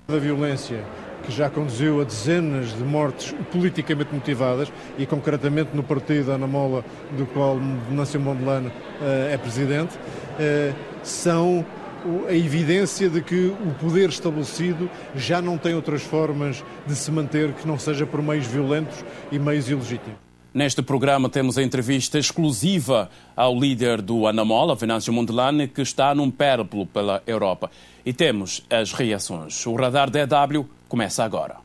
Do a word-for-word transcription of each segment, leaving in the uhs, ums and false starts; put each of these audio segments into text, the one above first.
da violência que já conduziu a dezenas de mortes politicamente motivadas e concretamente no partido Anamola, do qual Venâncio Mondlane uh, é presidente, uh, são a evidência de que o poder estabelecido já não tem outras formas de se manter que não seja por meios violentos e meios ilegítimos. Neste programa temos a entrevista exclusiva ao líder do Anamola, Venâncio Mondlane, que está num périplo pela Europa. E temos as reações. O Radar D W começa agora.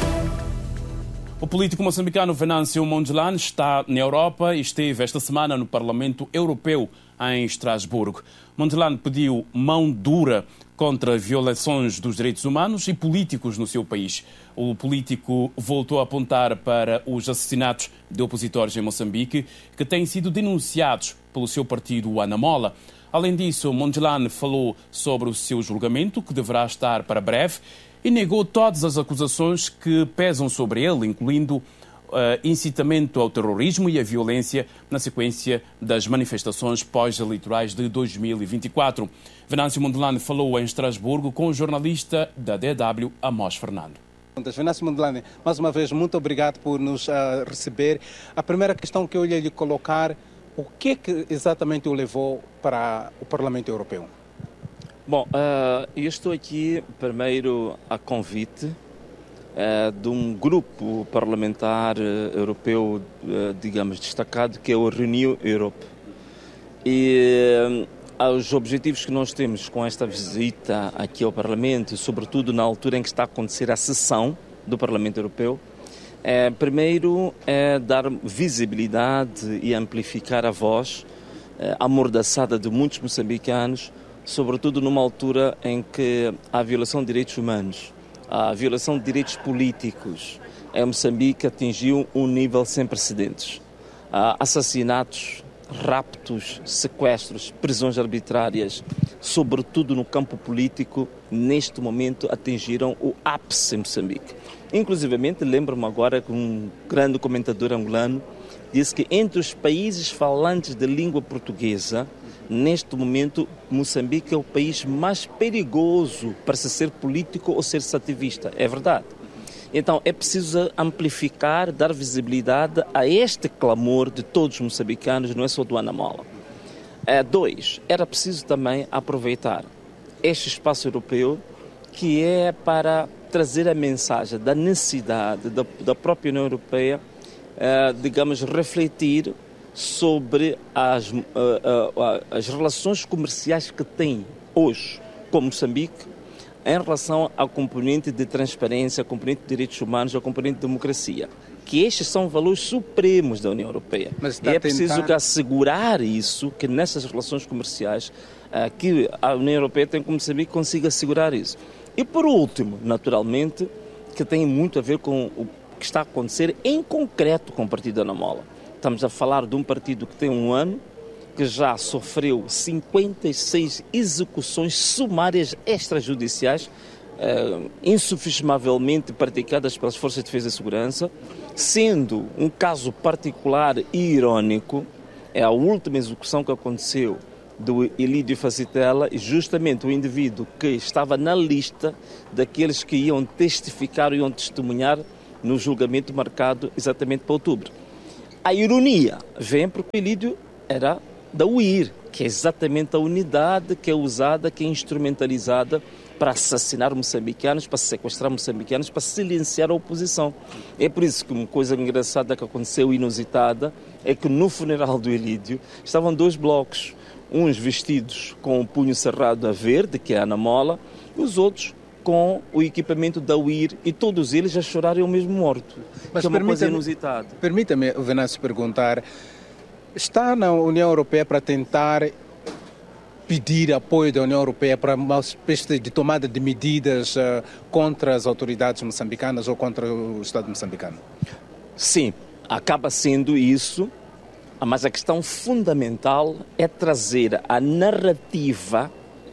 O político moçambicano Venâncio Mondlane está na Europa e esteve esta semana no Parlamento Europeu em Estrasburgo. Mondlane pediu mão dura contra violações dos direitos humanos e políticos no seu país. O político voltou a apontar para os assassinatos de opositores em Moçambique, que têm sido denunciados pelo seu partido, o Anamola. Além disso, Mondlane falou sobre o seu julgamento, que deverá estar para breve, e negou todas as acusações que pesam sobre ele, incluindo Uh, incitamento ao terrorismo e à violência na sequência das manifestações pós-eleitorais de dois mil e vinte e quatro. Venâncio Mondlane falou em Estrasburgo com o jornalista da D W, Amós Fernando. Venâncio Mondlane, mais uma vez, muito obrigado por nos uh, receber. A primeira questão que eu ia lhe colocar, o que, que exatamente o levou para o Parlamento Europeu? Bom, uh, eu estou aqui primeiro a convite Uh, de um grupo parlamentar uh, europeu, uh, digamos, destacado, que é o Renew Europe. E uh, os objetivos que nós temos com esta visita aqui ao Parlamento, sobretudo na altura em que está a acontecer a sessão do Parlamento Europeu, é, primeiro, é dar visibilidade e amplificar a voz uh, amordaçada de muitos moçambicanos, sobretudo numa altura em que há violação de direitos humanos, a violação de direitos políticos em Moçambique atingiu um nível sem precedentes. Há assassinatos, raptos, sequestros, prisões arbitrárias, sobretudo no campo político, neste momento atingiram o ápice em Moçambique. Inclusivamente, lembro-me agora que um grande comentador angolano disse que entre os países falantes de língua portuguesa, neste momento, Moçambique é o país mais perigoso para se ser político ou ser ativista. É verdade. Então, é preciso amplificar, dar visibilidade a este clamor de todos os moçambicanos, não é só do Anamola. É, dois, era preciso também aproveitar este espaço europeu, que é para trazer a mensagem da necessidade da, da própria União Europeia, é, digamos, refletir sobre as, uh, uh, as relações comerciais que tem hoje com Moçambique em relação à componente de transparência, à componente de direitos humanos, à componente de democracia, que estes são valores supremos da União Europeia. Mas e é preciso tentar... assegurar isso, que nessas relações comerciais, uh, que a União Europeia tem com Moçambique, consiga assegurar isso. E por último, naturalmente, que tem muito a ver com o que está a acontecer em concreto com o Partido Anamola. Estamos a falar de um partido que tem um ano, que já sofreu cinquenta e seis execuções sumárias extrajudiciais, eh, insufismavelmente praticadas pelas Forças de Defesa e Segurança, sendo um caso particular e irónico, é a última execução que aconteceu do Elídio Facitella, e justamente o indivíduo que estava na lista daqueles que iam testificar, iam testemunhar no julgamento marcado exatamente para outubro. A ironia vem porque o Elídio era da U I R, que é exatamente a unidade que é usada, que é instrumentalizada para assassinar moçambicanos, para sequestrar moçambicanos, para silenciar a oposição. É por isso que uma coisa engraçada que aconteceu, inusitada, é que no funeral do Elídio estavam dois blocos, uns vestidos com o punho cerrado a verde, que é a Anamola, e os outros com o equipamento da U I R, e todos eles já choraram o mesmo morto, mas que é uma coisa inusitada. Permita-me, Venâncio, perguntar, está na União Europeia para tentar pedir apoio da União Europeia para uma espécie de tomada de medidas uh, contra as autoridades moçambicanas ou contra o Estado moçambicano? Sim, acaba sendo isso, mas a questão fundamental é trazer a narrativa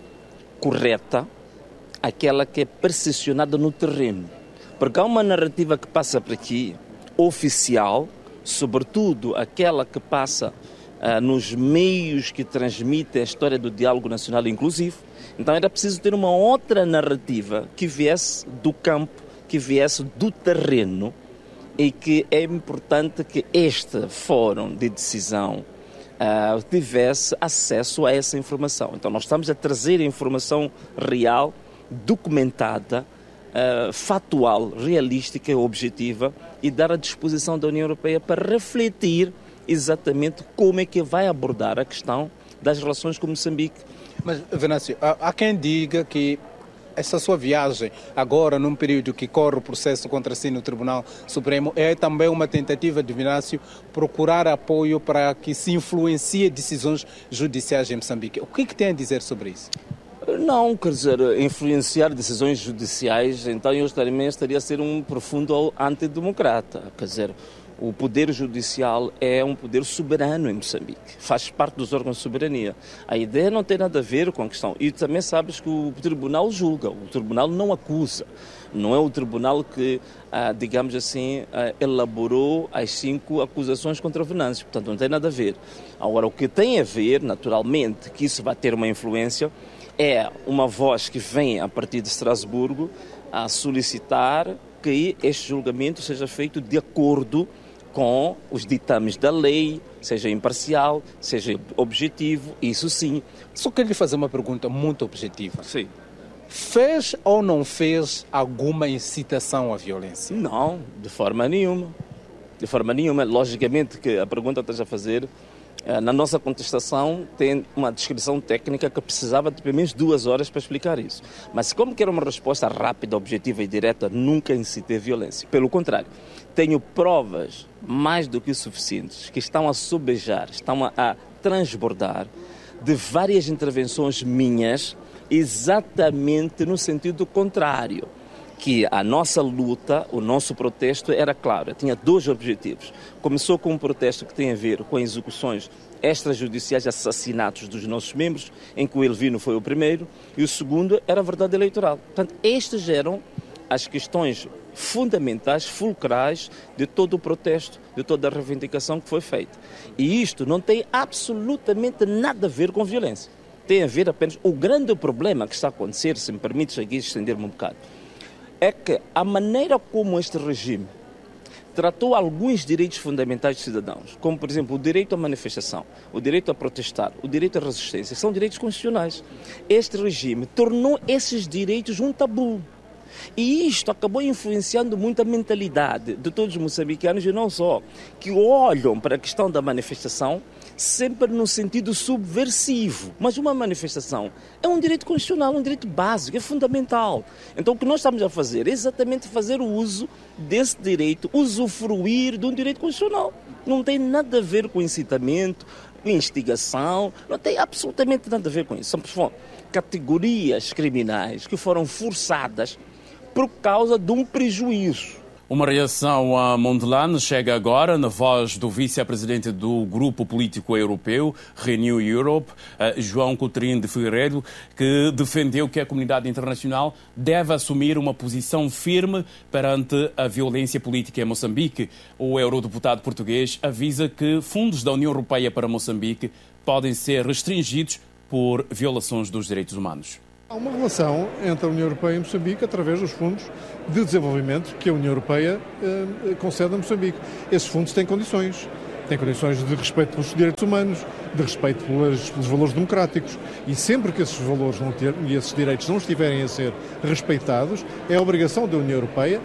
correta, aquela que é percepcionada no terreno. Porque há uma narrativa que passa por aqui, oficial, sobretudo aquela que passa uh, nos meios que transmitem a história do diálogo nacional inclusivo, Então era preciso ter uma outra narrativa que viesse do campo, que viesse do terreno, e que é importante que este fórum de decisão uh, tivesse acesso a essa informação. Então nós estamos a trazer informação real, documentada, uh, factual, realística e objetiva, e dar à disposição da União Europeia para refletir exatamente como é que vai abordar a questão das relações com Moçambique. Mas, Venâncio, há, há quem diga que essa sua viagem, agora num período que corre o processo contra si no Tribunal Supremo, é também uma tentativa de Venâncio procurar apoio para que se influencie decisões judiciais em Moçambique. O que é que tem a dizer sobre isso? Não, quer dizer, influenciar decisões judiciais, então eu estaria, estaria a ser um profundo antidemocrata. Quer dizer, o poder judicial é um poder soberano em Moçambique, faz parte dos órgãos de soberania. A ideia não tem nada a ver com a questão. E também sabes que o tribunal julga, o tribunal não acusa. Não é o tribunal que, ah, digamos assim, ah, elaborou as cinco acusações contra Venâncio. Portanto, não tem nada a ver. Agora, o que tem a ver, naturalmente, que isso vai ter uma influência, é uma voz que vem a partir de Estrasburgo a solicitar que este julgamento seja feito de acordo com os ditames da lei, seja imparcial, seja objetivo, isso sim. Só quero lhe fazer uma pergunta muito objetiva. Sim. Fez ou não fez alguma incitação à violência? Não, de forma nenhuma. De forma nenhuma. Logicamente que a pergunta que estás a fazer, na nossa contestação, tem uma descrição técnica que precisava de pelo menos duas horas para explicar isso. Mas como quero uma resposta rápida, objetiva e direta, nunca incitei violência. Pelo contrário, tenho provas mais do que suficientes que estão a sobejar, estão a, a transbordar de várias intervenções minhas exatamente no sentido contrário. Que a nossa luta, o nosso protesto era claro, tinha dois objetivos. Começou com um protesto que tem a ver com execuções extrajudiciais, assassinatos dos nossos membros, em que o Elvino foi o primeiro, e o segundo era a verdade eleitoral. Portanto, estas eram as questões fundamentais, fulcrais de todo o protesto, de toda a reivindicação que foi feita. E isto não tem absolutamente nada a ver com violência. Tem a ver apenas... O grande problema que está a acontecer, se me permites aqui estender-me um bocado, é que a maneira como este regime tratou alguns direitos fundamentais dos cidadãos, como, por exemplo, o direito à manifestação, o direito a protestar, o direito à resistência, são direitos constitucionais. Este regime tornou esses direitos um tabu. E isto acabou influenciando muito a mentalidade de todos os moçambicanos, e não só, que olham para a questão da manifestação sempre no sentido subversivo. Mas uma manifestação é um direito constitucional, um direito básico, é fundamental. Então o que nós estamos a fazer é exatamente fazer o uso desse direito, usufruir de um direito constitucional. Não tem nada a ver com incitamento, instigação, não tem absolutamente nada a ver com isso. São categorias criminais que foram forçadas por causa de um prejuízo. Uma reação a Mondlane chega agora na voz do vice-presidente do grupo político europeu, Renew Europe, João Coutinho de Figueiredo, que defendeu que a comunidade internacional deve assumir uma posição firme perante a violência política em Moçambique. O eurodeputado português avisa que fundos da União Europeia para Moçambique podem ser restringidos por violações dos direitos humanos. Há uma relação entre a União Europeia e Moçambique através dos fundos de desenvolvimento que a União Europeia eh, concede a Moçambique. Esses fundos têm condições. Têm condições de respeito pelos direitos humanos, de respeito pelos, pelos valores democráticos. E sempre que esses valores não ter, e esses direitos não estiverem a ser respeitados, é a obrigação da União Europeia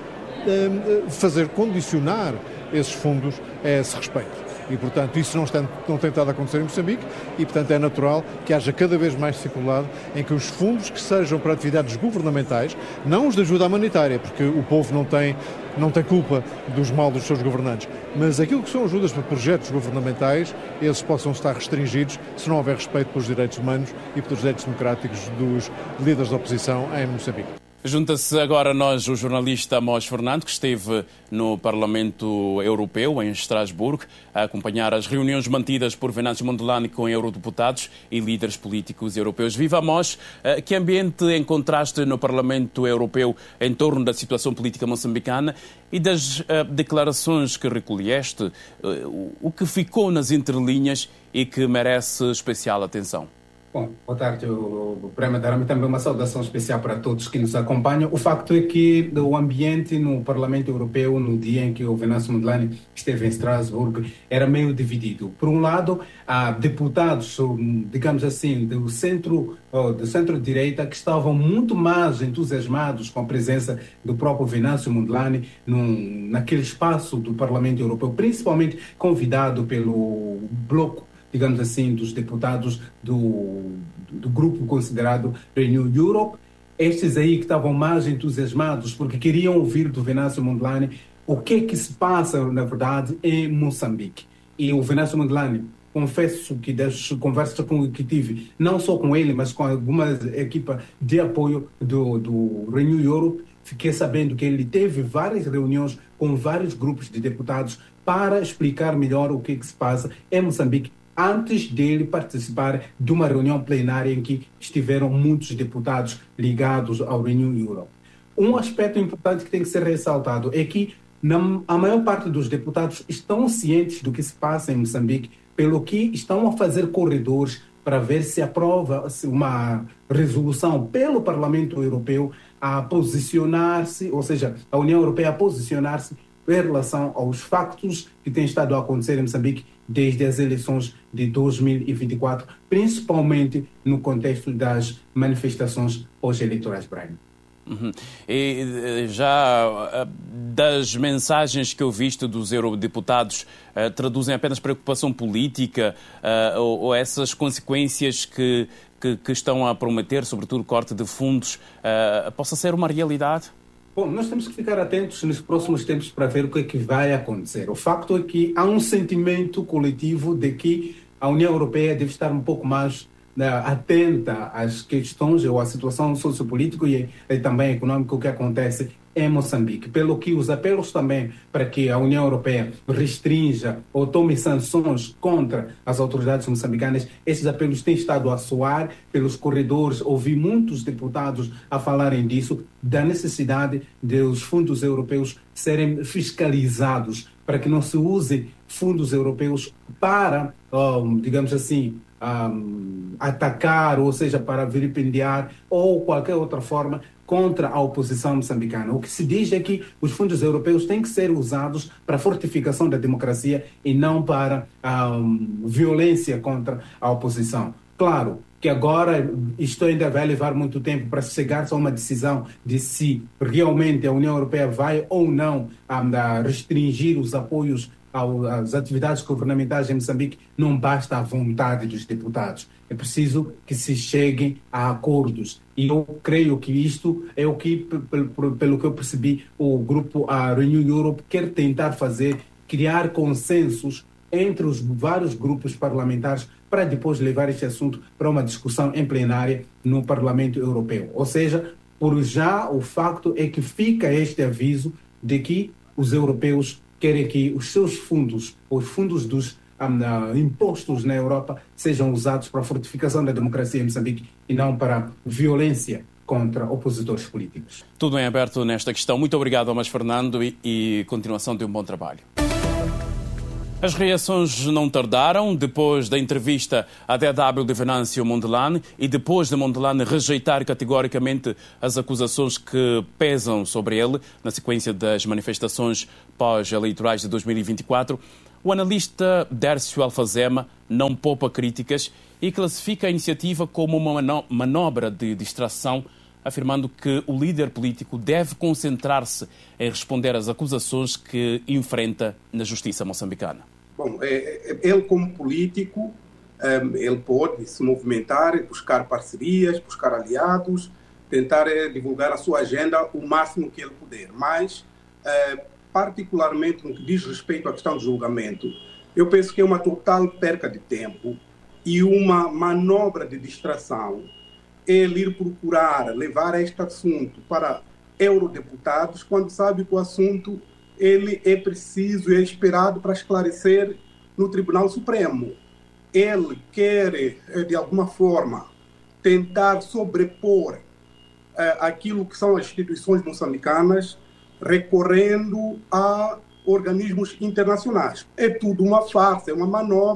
eh, fazer condicionar esses fundos a esse respeito. E, portanto, isso não, está, não tem estado a acontecer em Moçambique e, portanto, é natural que haja cada vez mais dificuldade em que os fundos que sejam para atividades governamentais, não os de ajuda humanitária, porque o povo não tem, não tem culpa dos mal dos seus governantes, mas aquilo que são ajudas para projetos governamentais, esses possam estar restringidos se não houver respeito pelos direitos humanos e pelos direitos democráticos dos líderes da oposição em Moçambique. Junta-se agora a nós o jornalista Amós Fernando, que esteve no Parlamento Europeu, em Estrasburgo, a acompanhar as reuniões mantidas por Venâncio Mondlane com eurodeputados e líderes políticos europeus. Viva Amós, que ambiente encontraste no Parlamento Europeu em torno da situação política moçambicana e das uh, declarações que recolheste, uh, o que ficou nas entrelinhas e que merece especial atenção? Bom, boa tarde, o Prémio Darame, também uma saudação especial para todos que nos acompanham. O facto é que o ambiente no Parlamento Europeu, no dia em que o Venâncio Mondlane esteve em Estrasburgo, era meio dividido. Por um lado, há deputados, digamos assim, do centro, do centro-direita, que estavam muito mais entusiasmados com a presença do próprio Venâncio Mondlane num, naquele espaço do Parlamento Europeu, principalmente convidado pelo bloco, digamos assim, dos deputados do, do grupo considerado Renew Europe. Estes aí que estavam mais entusiasmados porque queriam ouvir do Venâncio Mondlane o que é que se passa, na verdade, em Moçambique. E o Venâncio Mondlane, confesso que das conversas que tive, não só com ele, mas com alguma equipa de apoio do, do Renew Europe, fiquei sabendo que ele teve várias reuniões com vários grupos de deputados para explicar melhor o que, é que se passa em Moçambique, antes dele participar de uma reunião plenária em que estiveram muitos deputados ligados ao Renew Europe. Um aspecto importante que tem que ser ressaltado é que na, a maior parte dos deputados estão cientes do que se passa em Moçambique, pelo que estão a fazer corredores para ver se aprova uma resolução pelo Parlamento Europeu a posicionar-se, ou seja, a União Europeia a posicionar-se em relação aos factos que têm estado a acontecer em Moçambique desde as eleições de dois mil e vinte e quatro, principalmente no contexto das manifestações pós-eleitorais, Brian. Uhum. E já das mensagens que eu visto dos eurodeputados uh, traduzem apenas preocupação política uh, ou, ou essas consequências que, que, que estão a prometer, sobretudo corte de fundos, uh, possa ser uma realidade? Bom, nós temos que ficar atentos nos próximos tempos para ver o que é que vai acontecer. O facto é que há um sentimento coletivo de que a União Europeia deve estar um pouco mais né, atenta às questões ou à situação sociopolítica e, e também econômica que acontece em Moçambique, pelo que os apelos também para que a União Europeia restrinja ou tome sanções contra as autoridades moçambicanas, esses apelos têm estado a soar pelos corredores. Ouvi muitos deputados a falarem disso, da necessidade de os fundos europeus serem fiscalizados, para que não se use fundos europeus para, um, digamos assim, um, atacar, ou seja, para vilipendiar ou qualquer outra forma contra a oposição moçambicana. O que se diz é que os fundos europeus têm que ser usados para a fortificação da democracia e não para a um, violência contra a oposição. Claro que agora isto ainda vai levar muito tempo para chegar a uma decisão de se realmente a União Europeia vai ou não um, restringir os apoios às atividades governamentais em Moçambique. Não basta a vontade dos deputados. É preciso que se cheguem a acordos. E eu creio que isto é o que, pelo, pelo que eu percebi, o grupo a Renew Europe quer tentar fazer, criar consensos entre os vários grupos parlamentares para depois levar este assunto para uma discussão em plenária no Parlamento Europeu. Ou seja, por já o facto é que fica este aviso de que os europeus querem que os seus fundos, os fundos dos um, uh, impostos na Europa, sejam usados para a fortificação da democracia em Moçambique e não para violência contra opositores políticos. Tudo em aberto nesta questão. Muito obrigado, Mas Fernando, e, e continuação de um bom trabalho. As reações não tardaram. Depois da entrevista à D W de Venâncio Mondlane e depois de Mondlane rejeitar categoricamente as acusações que pesam sobre ele na sequência das manifestações pós-eleitorais de dois mil e vinte e quatro, o analista Dércio Alfazema não poupa críticas e classifica a iniciativa como uma manobra de distração, afirmando que o líder político deve concentrar-se em responder às acusações que enfrenta na justiça moçambicana. Bom, ele como político, ele pode se movimentar, buscar parcerias, buscar aliados, tentar divulgar a sua agenda o máximo que ele puder. Mas, particularmente no que diz respeito à questão do julgamento, eu penso que é uma total perca de tempo e uma manobra de distração ele ir procurar levar este assunto para eurodeputados quando sabe que o assunto ele é preciso e é esperado para esclarecer no Tribunal Supremo. Ele quer, de alguma forma, tentar sobrepor uh, aquilo que são as instituições moçambicanas, recorrendo a organismos internacionais. É tudo uma farsa, é uma manobra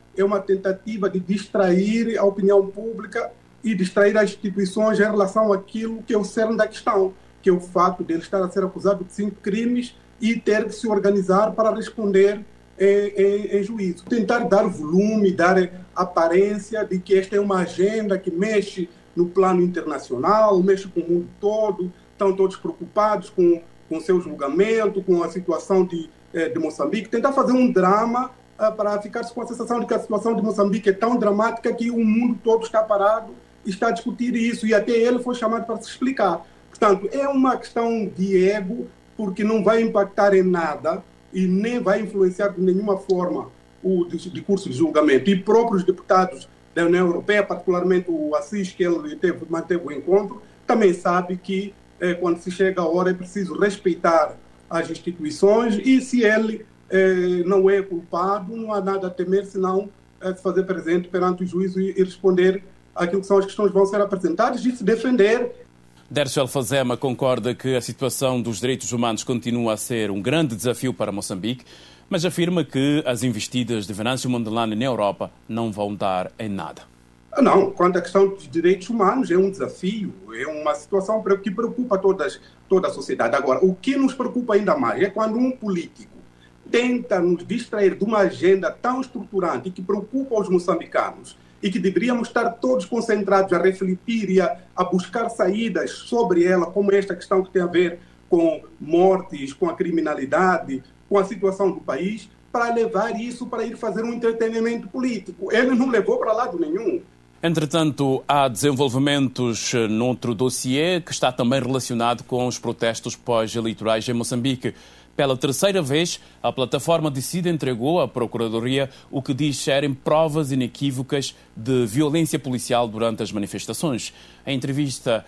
é uma tentativa de distrair a opinião pública e distrair as instituições em relação àquilo que é o cerne da questão, que é o fato de ele estar a ser acusado de cinco crimes e ter que se organizar para responder em, em, em juízo. Tentar dar volume, dar aparência de que esta é uma agenda que mexe no plano internacional, mexe com o mundo todo, estão todos preocupados com com o seu julgamento, com a situação de, de Moçambique, tentar fazer um drama uh, para ficar-se com a sensação de que a situação de Moçambique é tão dramática que o mundo todo está parado e está a discutir isso, e até ele foi chamado para se explicar. Portanto, é uma questão de ego, porque não vai impactar em nada e nem vai influenciar de nenhuma forma o discurso de julgamento. E próprios deputados da União Europeia, particularmente o Assis, que ele teve, manteve o encontro, também sabe que É, quando se chega a hora é preciso respeitar as instituições e se ele é, não é culpado, não há nada a temer senão é, se fazer presente perante o juízo e, e responder àquilo que são as questões que vão ser apresentadas e se defender. Dershel Fazema concorda que a situação dos direitos humanos continua a ser um grande desafio para Moçambique, mas afirma que as investidas de Venâncio Mondlane na Europa não vão dar em nada. Não, quanto à questão dos direitos humanos, é um desafio, é uma situação que preocupa todas, toda a sociedade. Agora, o que nos preocupa ainda mais é quando um político tenta nos distrair de uma agenda tão estruturante e que preocupa os moçambicanos e que deveríamos estar todos concentrados a refletir e a, a buscar saídas sobre ela, como esta questão que tem a ver com mortes, com a criminalidade, com a situação do país, para levar isso para ir fazer um entretenimento político. Ele não levou para lado nenhum. Entretanto, há desenvolvimentos noutro dossiê que está também relacionado com os protestos pós-eleitorais em Moçambique. Pela terceira vez, a plataforma Decide entregou à Procuradoria o que diz serem provas inequívocas de violência policial durante as manifestações. Em entrevista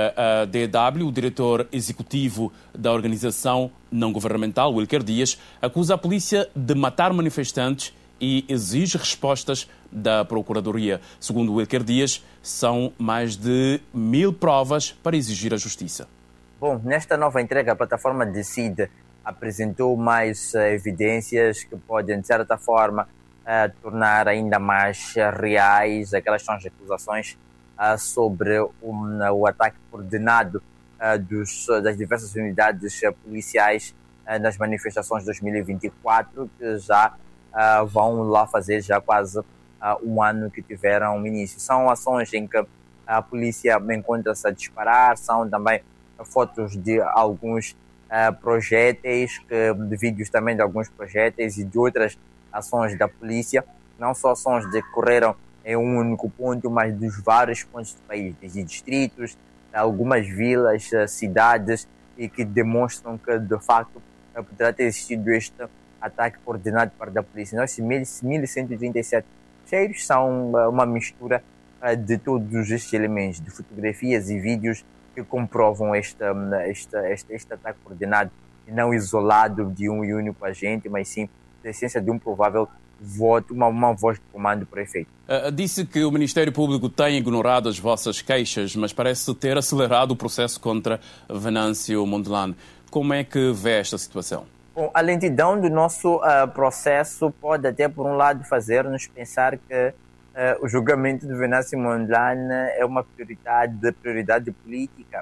à D W, o diretor executivo da organização não-governamental, Wilker Dias, acusa a polícia de matar manifestantes e exige respostas da Procuradoria. Segundo Wilker Dias, são mais de mil provas para exigir a justiça. Bom, nesta nova entrega, a plataforma Decide apresentou mais uh, evidências que podem, de certa forma, uh, tornar ainda mais uh, reais aquelas são as acusações uh, sobre um, uh, o ataque coordenado uh, dos, das diversas unidades uh, policiais uh, nas manifestações de dois mil e vinte e quatro, que já uh, vão lá fazer já quase uh, um ano que tiveram início. São ações em que a polícia encontra-se a disparar, são também fotos de alguns Uh, projéteis, que, de vídeos também de alguns projéteis e de outras ações da polícia, não só ações que decorreram em um único ponto, mas dos vários pontos do país, desde distritos, algumas vilas, cidades, e que demonstram que, de facto, poderá ter existido este ataque coordenado por parte da polícia. Esses mil cento e trinta e sete cheiros são uma mistura uh, de todos estes elementos, de fotografias e vídeos que comprovam este, este, este, este ataque coordenado e não isolado de um único agente, mas sim da essência de um provável voto, uma, uma voz de comando para efeito. Uh, disse que o Ministério Público tem ignorado as vossas queixas, mas parece ter acelerado o processo contra Venâncio Mondlane. Como é que vê esta situação? Bom, a lentidão do nosso uh, processo pode até, por um lado, fazer-nos pensar que Uh, o julgamento de Venâncio Mondlane é uma prioridade, prioridade política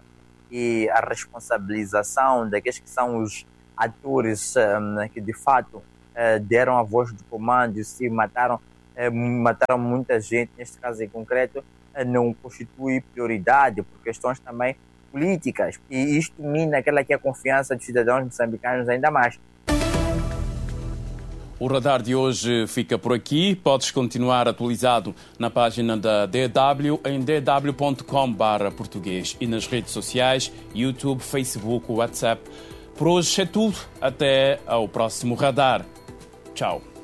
e a responsabilização daqueles que são os atores um, que de fato uh, deram a voz do comando e se mataram, uh, mataram muita gente, neste caso em concreto, uh, não constitui prioridade por questões também políticas, e isto mina aquela que é a confiança dos cidadãos moçambicanos ainda mais. O radar de hoje fica por aqui. Podes continuar atualizado na página da D W em d w ponto com barra português e nas redes sociais, YouTube, Facebook, WhatsApp. Por hoje é tudo. Até ao próximo radar. Tchau.